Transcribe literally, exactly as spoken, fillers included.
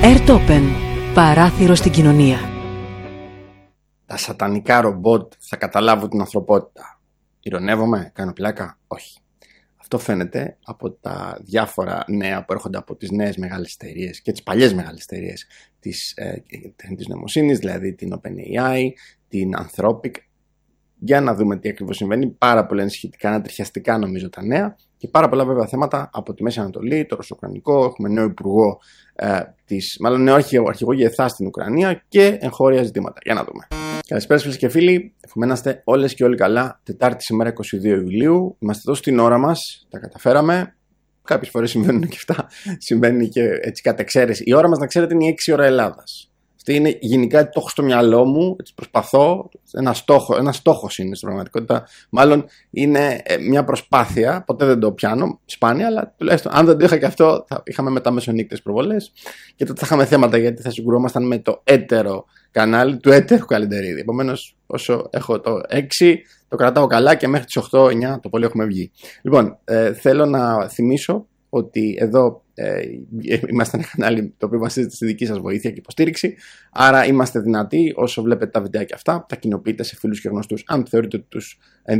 Airtopen. Παράθυρο στην κοινωνία. Τα σατανικά ρομπότ θα καταλάβουν την ανθρωπότητα. Ηρωνεύομαι, κάνω πλάκα? Όχι. Αυτό φαίνεται από τα διάφορα νέα που έρχονται από τις νέες μεγάλες εταιρείες και τις παλιές μεγάλες εταιρείες της ε, τεχνητής νοημοσύνης, δηλαδή την OpenAI, την Anthropic. Για να δούμε τι ακριβώς συμβαίνει. Πάρα πολλά ενισχυτικά, ανατριχιαστικά νομίζω τα νέα και πάρα πολλά βέβαια θέματα από τη Μέση Ανατολή, το Ρωσο-Ουκρανικό. Έχουμε νέο υπουργό, ε, της, μάλλον νέο αρχηγό ΓΕΘΑ στην Ουκρανία και εγχώρια ζητήματα. Για να δούμε. Καλησπέρα φίλες και φίλοι. Εύχομαι να είστε όλες και όλοι καλά. Τετάρτη σήμερα είκοσι δύο Ιουλίου. Είμαστε εδώ στην ώρα μας. Τα καταφέραμε. Κάποιες φορές συμβαίνουν και αυτά. Συμβαίνει και έτσι κατ' εξαίρεση. Η ώρα μας, να ξέρετε, είναι η έξι ώρα Ελλάδας. Αυτή είναι γενικά το έχω στο μυαλό μου, έτσι προσπαθώ, ένα στόχο, ένα στόχος είναι στην πραγματικότητα, μάλλον είναι μια προσπάθεια, ποτέ δεν το πιάνω, σπάνια, αλλά τουλάχιστον αν δεν το είχα και αυτό θα είχαμε μετά μεσονύκτες προβολές και τότε θα είχαμε θέματα γιατί θα συγκρουόμασταν με το έτερο κανάλι του έτερου Καλεντερίδη. Επομένως όσο έχω το έξι το κρατάω καλά και μέχρι τις οκτώ εννιά το πολύ έχουμε βγει. Λοιπόν, ε, θέλω να θυμίσω ότι εδώ ε, είμαστε ένα κανάλι το οποίο βασίζεται στη δική σας βοήθεια και υποστήριξη. Άρα είμαστε δυνατοί όσο βλέπετε τα βιντεάκια αυτά, τα κοινοποιείτε σε φίλους και γνωστούς αν θεωρείτε ότι τους ενδιαφέρει.